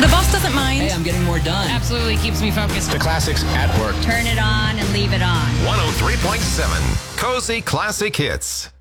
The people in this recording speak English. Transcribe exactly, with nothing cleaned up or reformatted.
The boss doesn't mind. Hey, I'm getting more done. Absolutely keeps me focused. The classics at work. Turn it on and leave it on. one oh three point seven Cozy Classic Hits.